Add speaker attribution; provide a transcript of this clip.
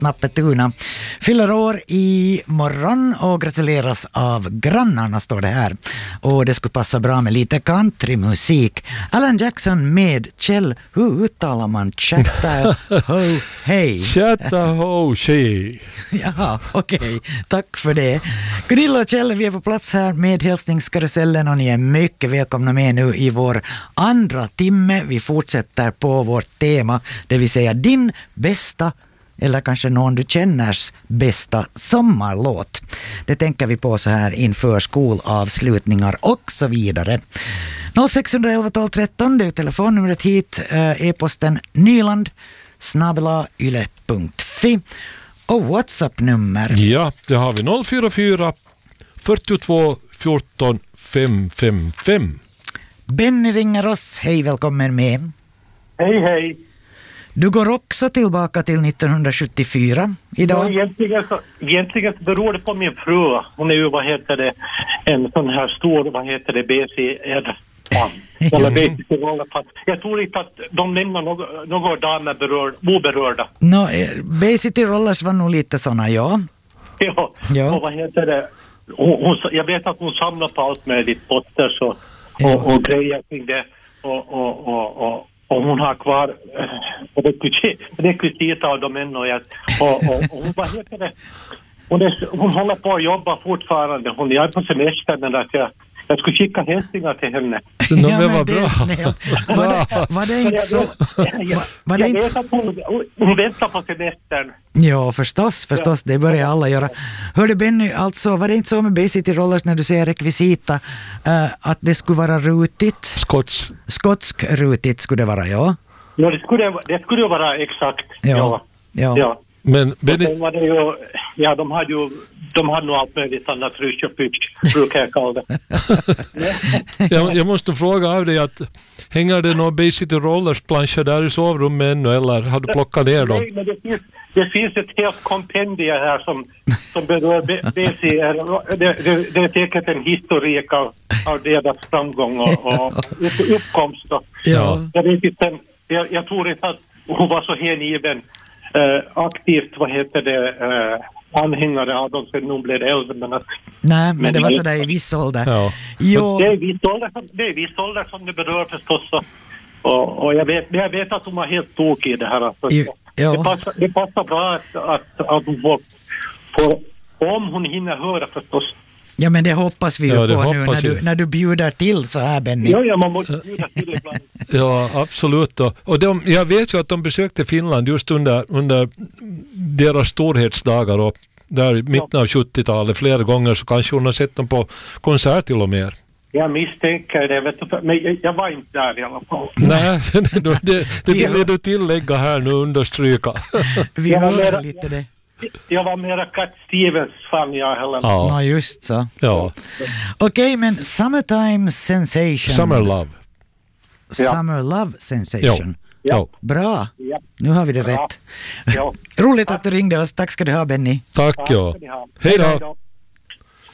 Speaker 1: Nappetuna fyller år i morgon och gratuleras av grannarna, står det här. Och det skulle passa bra med lite countrymusik. Alan Jackson med Kjell. Hur uttalar man Chattahoochee?
Speaker 2: Chattahoochee.
Speaker 1: Jaha, okej. Tack för det. Gunilla och Kjell, vi är på plats här med hälsningskarusellen och ni är mycket välkomna med nu i vår andra timme. Vi fortsätter på vårt tema, det vill säga din bästa eller kanske någon du känners bästa sommarlåt. Det tänker vi på så här inför skolavslutningar och så vidare. 0611 12 13, det är telefonnumret hit, e-posten nyland@yle.fi och WhatsApp-nummer.
Speaker 2: Ja, det har vi 044 42 14 555.
Speaker 1: Benny ringer oss. Hej, välkommen med.
Speaker 3: Hej.
Speaker 1: Du går också tillbaka till 1974 idag.
Speaker 3: Ja, egentligen beror det på min fru. Hon är ju, en sån här stor, BCR-fan. Eller BCR-fan. Jag tror inte att de nämner några damer oberörda.
Speaker 1: Bay City Rollers var nog lite såna, ja.
Speaker 3: Ja. Och jag vet att hon samlar på allt möjligt, potter och grejer kring det. Och hon har kvar rekvisita av dem ännu. Och hon håller på att jobba fortfarande. Hon är på semester, men att jag skulle skicka hälsningar till henne.
Speaker 1: Ja, men vad bra. Var det inte så?
Speaker 3: Jag vet att hon väntar på semestern.
Speaker 1: Ja, förstås. Det börjar alla göra. Hörde Benny, alltså var det inte så med Bay City Rollers när du säger rekvisita att det skulle vara rutigt? Skotsk rutigt skulle det vara, ja.
Speaker 3: Ja, det skulle vara exakt. Ja.
Speaker 2: Men Benny...
Speaker 3: De hade nog allt möjligt annat rysch och pysch, brukar jag kalla det.
Speaker 2: Jag måste fråga av dig att hänger det några Bay City Rollers planscher där i sovrummet ännu, eller har du plockat ner dem?
Speaker 3: Nej, men det finns ett helt kompendium här som berör BCR. Det är säkert en historik av deras framgång och uppkomst.
Speaker 1: Ja.
Speaker 3: Jag vet inte, jag tror inte att hon var så hängiven aktivt, anhängare av dem sen hon blev äldre.
Speaker 1: Nej, men det var så där i viss ålder.
Speaker 2: Ja.
Speaker 1: Jo.
Speaker 3: Det är viss ålder som det berör förstås. Och jag vet att hon var helt tokig i det här. Det passar bra att hon får, om hon hinner höra förstås.
Speaker 1: Ja, men det hoppas vi ju på nu när du bjuder till så här, Benny.
Speaker 3: Ja, man måste bjuda till ibland.
Speaker 2: Ja, absolut. Och jag vet ju att de besökte Finland just under deras storhetsdagar och där i mitten av 70-talet flera gånger, så kanske hon har sett dem på konsert till och med.
Speaker 3: Jag misstänker det, men jag var inte där i alla fall.
Speaker 2: Nej, det vill du tillägga här nu, understryka.
Speaker 1: Vi hör lite det.
Speaker 3: Jag var mera Cat Stevens fan jag heller.
Speaker 1: Ja, just så.
Speaker 2: Ja.
Speaker 1: Okej, men Summertime Sensation.
Speaker 2: Summer Love.
Speaker 1: Summer Love Sensation.
Speaker 2: Ja.
Speaker 1: Bra. Ja. Nu har vi det rätt.
Speaker 3: Ja.
Speaker 1: Roligt att du ringde oss. Tack ska du ha, Benny.
Speaker 2: Tack, ja. Hej då.